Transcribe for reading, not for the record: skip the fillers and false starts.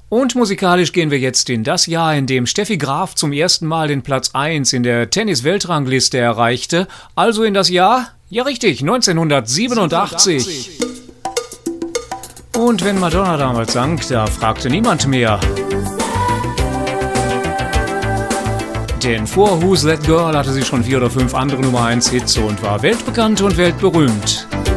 Und musikalisch gehen wir jetzt in das Jahr, in dem Steffi Graf zum ersten Mal den Platz 1 in der Tennis-Weltrangliste erreichte. Also in das Jahr, ja richtig, 1987. Und wenn Madonna damals sang, da fragte niemand mehr. Denn vor Who's That Girl hatte sie schon 4 oder 5 andere Nummer 1 Hits und war weltbekannt und weltberühmt.